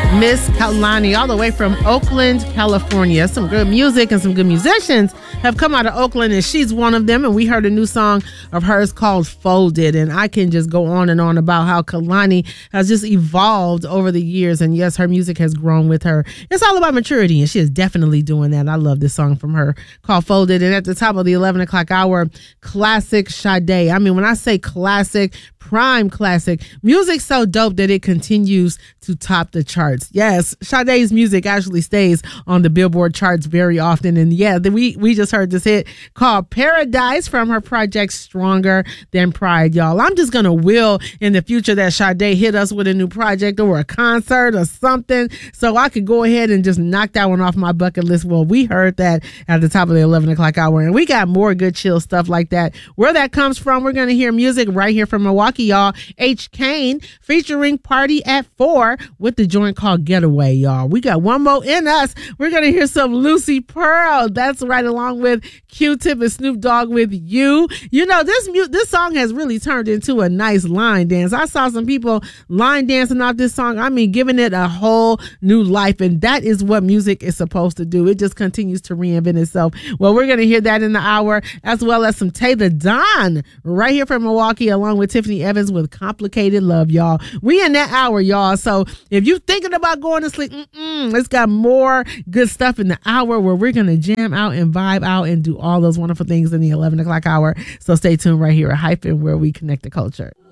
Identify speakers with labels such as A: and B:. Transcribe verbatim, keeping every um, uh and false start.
A: Miss Kehlani, all the way from Oakland, California. Some good music and some good musicians have come out of Oakland, and she's one of them. And we heard a new song of hers called Folded. And I can just go on and on about how Kehlani has just evolved over the years. And yes, her music has grown with her. It's all about maturity, and she is definitely doing that. I love this song from her called Folded. And at the top of the eleven o'clock hour, classic Sade. I mean, when I say classic, prime classic, music so dope that it continues to top the charts. Yes, Sade's music actually stays on the Billboard charts very often. And yeah, the, we, we just heard this hit called Paradise from her project Stronger Than Pride, y'all. I'm just going to will in the future that Sade hit us with a new project or a concert or something so I could go ahead and just knock that one off my bucket list. Well, we heard that at the top of the eleven o'clock hour, and we got more good chill stuff like that. Where that comes from, we're going to hear music right here from Milwaukee, y'all. H. Kane featuring Party at Four with the joint called Getaway, y'all. We got one more in us. We're going to hear some Lucy Pearl. That's right, along with Q-Tip and Snoop Dogg with You. You know, this mu- this song has really turned into a nice line dance. I saw some people line dancing off this song. I mean, giving it a whole new life, and that is what music is supposed to do. It just continues to reinvent itself. Well, we're going to hear that in the hour, as well as some Taylor Don right here from Milwaukee, along with Tiffany Evans with Complicated Love, y'all. We in that hour, y'all. So if you're thinking about going to sleep, mm-mm, it's got more good stuff in the hour where we're going to jam out and vibe out and do all those wonderful things in the eleven o'clock hour. So stay tuned right here at Hyphen, where we connect the culture.